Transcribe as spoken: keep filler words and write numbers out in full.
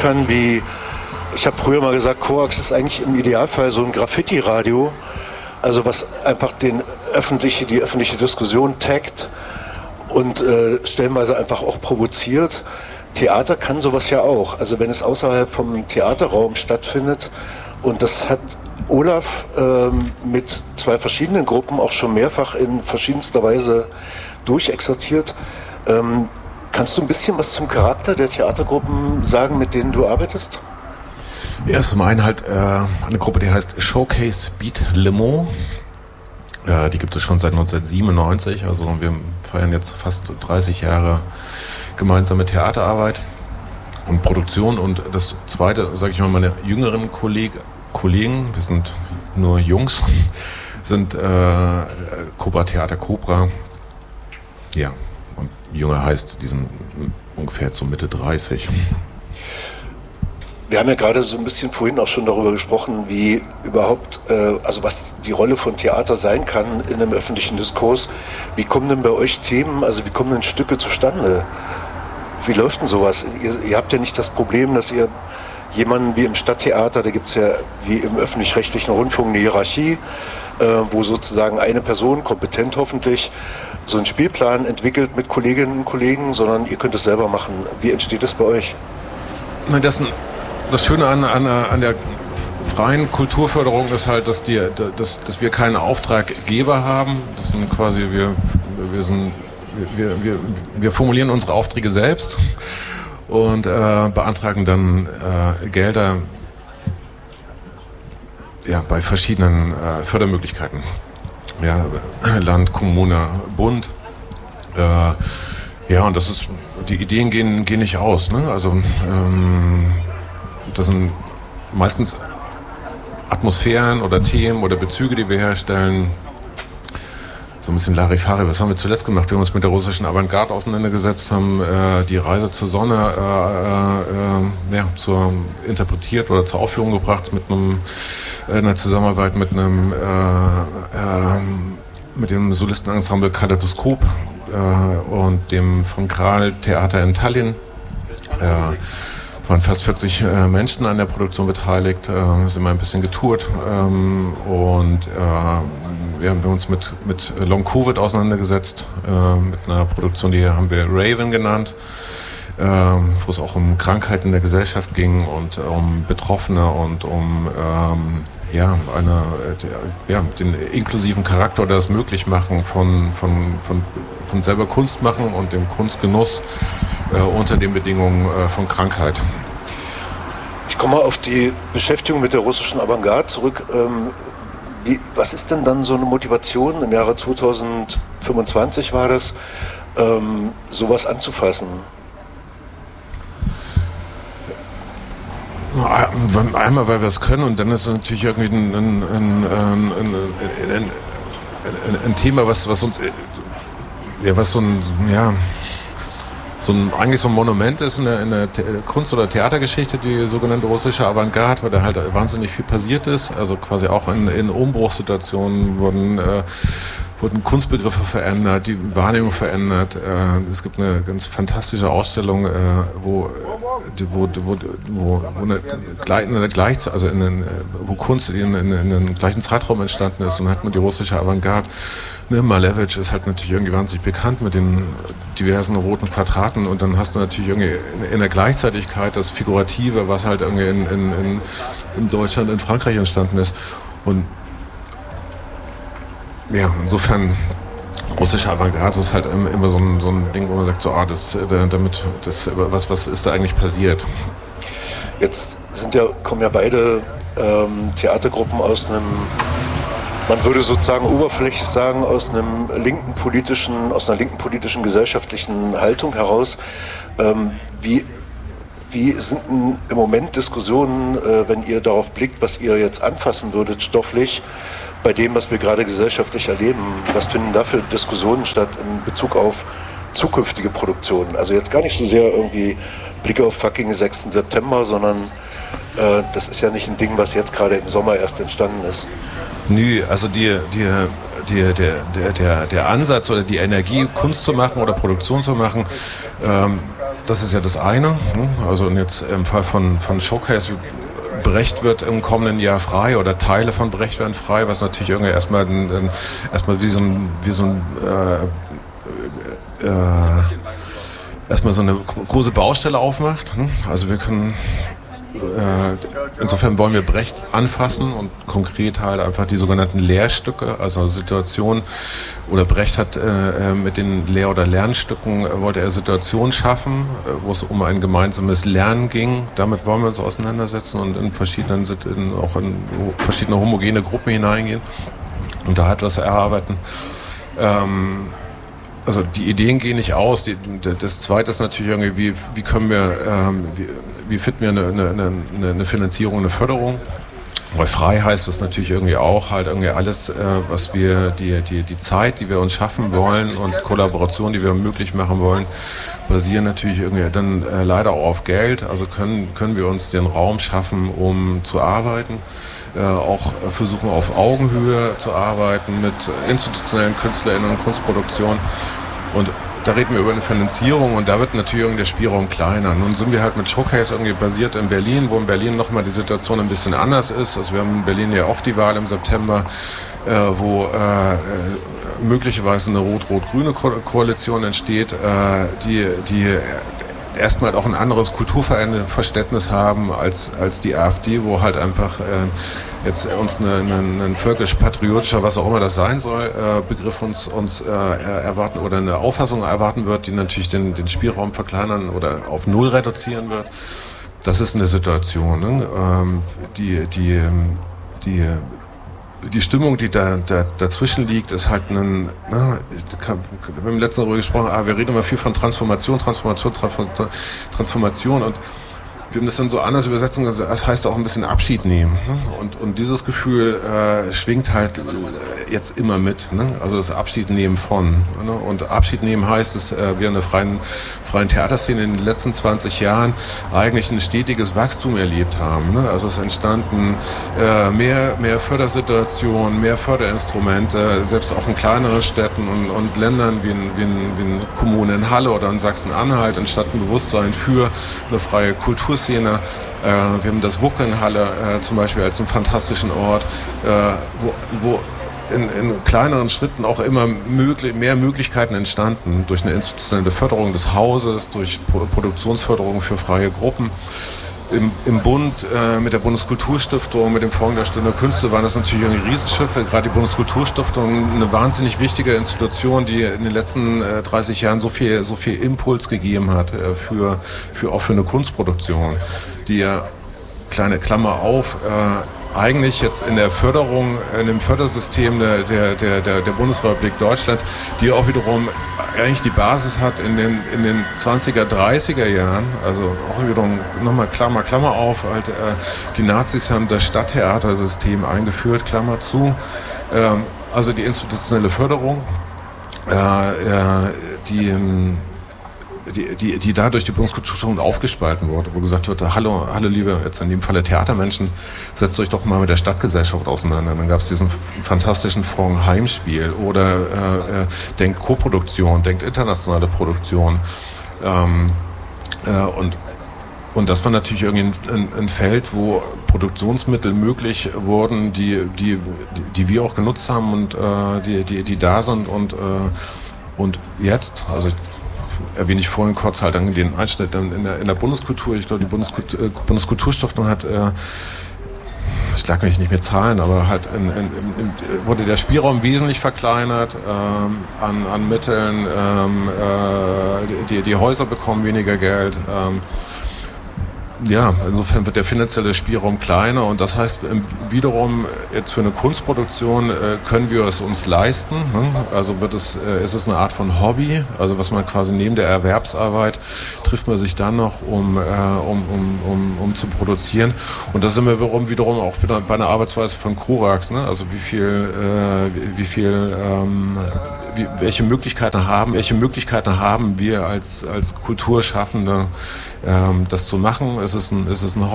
kann, wie, ich habe früher mal gesagt, Koax ist eigentlich im Idealfall so ein Graffiti-Radio, also was einfach den öffentliche, die öffentliche Diskussion taggt und äh, stellenweise einfach auch provoziert. Theater kann sowas ja auch, also wenn es außerhalb vom Theaterraum stattfindet, und das hat Olaf ähm, mit zwei verschiedenen Gruppen auch schon mehrfach in verschiedenster Weise durchexerziert. Ähm, kannst du ein bisschen was zum Charakter der Theatergruppen sagen, mit denen du arbeitest? Ja, zum einen halt äh, eine Gruppe, die heißt Showcase Beat Le Mans. Äh, die gibt es schon seit neunzehnhundertsiebenundneunzig, also wir feiern jetzt fast dreißig Jahre gemeinsame Theaterarbeit und Produktion. Und das zweite, sage ich mal, meine jüngeren Kolleg- Kollegen, wir sind nur Jungs, sind äh, Cobra Theater Cobra. Ja, und Junge heißt, die sind ungefähr zur Mitte dreißig. Wir haben ja gerade so ein bisschen vorhin auch schon darüber gesprochen, wie überhaupt, äh, also was die Rolle von Theater sein kann in einem öffentlichen Diskurs. Wie kommen denn bei euch Themen, also wie kommen denn Stücke zustande? Wie läuft denn sowas? Ihr, ihr habt ja nicht das Problem, dass ihr jemanden wie im Stadttheater, da gibt es ja wie im öffentlich-rechtlichen Rundfunk eine Hierarchie, äh, wo sozusagen eine Person, kompetent hoffentlich, so einen Spielplan entwickelt mit Kolleginnen und Kollegen, sondern ihr könnt es selber machen. Wie entsteht das bei euch? Nein, das, das Schöne an, an, an der freien Kulturförderung ist halt, dass, die, dass, dass wir keinen Auftraggeber haben. Das sind quasi, wir, wir, sind, wir, wir, wir formulieren unsere Aufträge selbst und äh, beantragen dann äh, Gelder ja, bei verschiedenen äh, Fördermöglichkeiten. Ja, Land, Kommune, Bund. Äh, ja, und das ist, die Ideen gehen, gehen nicht aus. Ne? Also ähm, das sind meistens Atmosphären oder Themen oder Bezüge, die wir herstellen. So ein bisschen Larifari. Was haben wir zuletzt gemacht? Wir haben uns mit der russischen Avantgarde auseinandergesetzt, haben äh, die Reise zur Sonne äh, äh, ja, zur, interpretiert oder zur Aufführung gebracht mit einem, äh, einer Zusammenarbeit mit einem äh, äh, mit dem Solistenensemble Kaleidoskop äh, und dem von Kral Theater in Tallinn. Äh, waren fast vierzig äh, Menschen an der Produktion beteiligt, äh, sind mal ein bisschen getourt ähm, und äh, wir haben uns mit, mit Long Covid auseinandergesetzt, äh, mit einer Produktion, die haben wir Raven genannt, äh, wo es auch um Krankheiten in der Gesellschaft ging und äh, um Betroffene und um ähm, ja, eine, äh, ja, den inklusiven Charakter oder das Möglichmachen von, von, von, von selber Kunst machen und dem Kunstgenuss äh, unter den Bedingungen äh, von Krankheit. Ich komme mal auf die Beschäftigung mit der russischen Avantgarde zurück. Ähm, wie, was ist denn dann so eine Motivation, im Jahre zweitausendfünfundzwanzig war das, ähm, sowas anzufassen? Einmal, weil wir es können, und dann ist es natürlich irgendwie ein, ein, ein, ein, ein, ein, ein Thema, was, was uns, ja, was so ein, ja, so ein, eigentlich so ein Monument ist in der, in der Kunst- oder Theatergeschichte, die sogenannte russische Avantgarde, weil da halt wahnsinnig viel passiert ist. Also quasi auch in, in Umbruchssituationen wurden, äh, wurden Kunstbegriffe verändert, die Wahrnehmung verändert. Äh, es gibt eine ganz fantastische Ausstellung, äh, wo, wo, wo, wo, wo eine, eine gleich, also in einen, wo Kunst in, in, in einem gleichen Zeitraum entstanden ist, und dann hat man die russische Avantgarde. Ne, Malevich ist halt natürlich irgendwie wahnsinnig bekannt mit den diversen roten Quadraten, und dann hast du natürlich irgendwie in, in der Gleichzeitigkeit das Figurative, was halt irgendwie in, in, in, in Deutschland, in Frankreich entstanden ist. Und ja, insofern, russische Avantgarde ist halt immer so ein, so ein Ding, wo man sagt, so, ah, das, damit, das, was, was ist da eigentlich passiert? Jetzt sind ja, kommen ja beide ähm, Theatergruppen aus einem, man würde sozusagen oberflächlich sagen, aus einem linken politischen, aus einer linken politischen gesellschaftlichen Haltung heraus. Ähm, wie, wie sind denn im Moment Diskussionen, äh, wenn ihr darauf blickt, was ihr jetzt anfassen würdet, stofflich, bei dem, was wir gerade gesellschaftlich erleben? Was finden da für Diskussionen statt in Bezug auf zukünftige Produktionen? Also jetzt gar nicht so sehr irgendwie Blicke auf fucking sechsten September, sondern äh, das ist ja nicht ein Ding, was jetzt gerade im Sommer erst entstanden ist. Nö, also die, die, die, der, der, der, der Ansatz oder die Energie, Kunst zu machen oder Produktion zu machen, ähm, das ist ja das eine. Also jetzt im Fall von, von Showcase, Brecht wird im kommenden Jahr frei oder Teile von Brecht werden frei, was natürlich irgendwie erstmal, ein, ein, erstmal wie so ein, wie so ein äh, äh, erstmal so eine große Baustelle aufmacht. Also wir können Äh, insofern wollen wir Brecht anfassen und konkret halt einfach die sogenannten Lehrstücke, also Situationen, oder Brecht hat äh, mit den Lehr- oder Lernstücken, äh, wollte er Situationen schaffen, äh, wo es um ein gemeinsames Lernen ging. Damit wollen wir uns auseinandersetzen und in verschiedenen, in, auch in verschiedene homogene Gruppen hineingehen und da etwas erarbeiten. Ähm, Also die Ideen gehen nicht aus. Die, das Zweite ist natürlich irgendwie, wie, wie können wir, ähm, wie, wie finden wir eine, eine, eine Finanzierung, eine Förderung? Weil frei heißt das natürlich irgendwie auch halt irgendwie alles, äh, was wir, die, die, die Zeit, die wir uns schaffen wollen und Kollaboration, die wir möglich machen wollen, basieren natürlich irgendwie dann äh, leider auch auf Geld. Also können, können wir uns den Raum schaffen, um zu arbeiten. Äh, auch versuchen auf Augenhöhe zu arbeiten mit institutionellen KünstlerInnen und Kunstproduktion. Und da reden wir über eine Finanzierung und da wird natürlich irgendwie der Spielraum kleiner. Nun sind wir halt mit Showcase irgendwie basiert in Berlin, wo in Berlin nochmal die Situation ein bisschen anders ist. Also wir haben in Berlin ja auch die Wahl im September, äh, wo äh, möglicherweise eine rot-rot-grüne Ko- Koalition entsteht, äh, die, die erstmal auch ein anderes Kulturverständnis haben als, als die AfD, wo halt einfach äh, jetzt uns ein völkisch-patriotischer, was auch immer das sein soll, äh, Begriff uns, uns äh, erwarten oder eine Auffassung erwarten wird, die natürlich den, den Spielraum verkleinern oder auf Null reduzieren wird. Das ist eine Situation, ne? ähm, die, die, die Die Stimmung, die da, da dazwischen liegt, ist halt ein, na, wir haben letztens darüber gesprochen, ah, wir reden immer viel von Transformation, Transformation, Transformation und wir haben das dann so anders übersetzen, das heißt auch ein bisschen Abschied nehmen. Und, und dieses Gefühl äh, schwingt halt jetzt immer mit. Ne? Also das Abschied nehmen von. Ne? Und Abschied nehmen heißt, dass äh, wir in der freien, freien Theaterszene in den letzten zwanzig Jahren eigentlich ein stetiges Wachstum erlebt haben. Ne? Also es entstanden äh, mehr, mehr Fördersituationen, mehr Förderinstrumente, selbst auch in kleineren Städten und, und Ländern wie in, wie, in, wie in Kommunen in Halle oder in Sachsen-Anhalt entstand ein Bewusstsein für eine freie Kultur. Szene. Äh, wir haben das W U K in Halle äh, zum Beispiel als einen fantastischen Ort, äh, wo, wo in, in kleineren Schritten auch immer möglich, mehr Möglichkeiten entstanden durch eine institutionelle Förderung des Hauses, durch Pro- Produktionsförderung für freie Gruppen. Im, im Bund äh, mit der Bundeskulturstiftung, mit dem Fonds der Stunde Künste waren das natürlich irgendwie Riesenschiffe. Gerade die Bundeskulturstiftung, eine wahnsinnig wichtige Institution, die in den letzten äh, dreißig Jahren so viel, so viel Impuls gegeben hat äh, für, für auch für eine Kunstproduktion, die ja, kleine Klammer auf, äh, eigentlich jetzt in der Förderung, in dem Fördersystem der, der, der, der Bundesrepublik Deutschland, die auch wiederum eigentlich die Basis hat in den, in den zwanziger, dreißiger Jahren, also auch wiederum nochmal Klammer, Klammer auf, halt, äh, die Nazis haben das Stadttheatersystem eingeführt, Klammer zu, ähm, also die institutionelle Förderung, äh, äh, die Die, die, die dadurch die Bundeskulturstiftung aufgespalten wurde, wo gesagt wurde, hallo, hallo liebe, jetzt in dem Falle Theatermenschen, setzt euch doch mal mit der Stadtgesellschaft auseinander. Dann gab es diesen fantastischen Fonds Heimspiel oder äh, denkt Koproduktion, denkt internationale Produktion. Ähm, äh, und, und das war natürlich irgendwie ein, ein Feld, wo Produktionsmittel möglich wurden, die, die, die wir auch genutzt haben und äh, die, die, die da sind und, äh, und jetzt, also erwähne ich vorhin kurz halt den Einschnitt in der, in der Bundeskultur. Ich glaube, die Bundeskultur, äh, Bundeskulturstiftung hat, äh, ich lag mich nicht mehr Zahlen, aber halt in, in, in, wurde der Spielraum wesentlich verkleinert ähm, an, an Mitteln. Ähm, äh, die, die Häuser bekommen weniger Geld. Ähm, Ja, insofern wird der finanzielle Spielraum kleiner und das heißt wiederum jetzt für eine Kunstproduktion äh, können wir es uns leisten. Ne? Also wird es, äh, ist es eine Art von Hobby, also was man quasi neben der Erwerbsarbeit trifft man sich dann noch, um, äh, um, um, um, um zu produzieren. Und da sind wir wiederum, wiederum auch bei einer Arbeitsweise von Korax, ne? Also wie viel, äh, wie, wie viel ähm, wie, welche Möglichkeiten haben, welche Möglichkeiten haben wir als, als Kulturschaffende, ähm, das zu machen? Ist es ein, ist es ein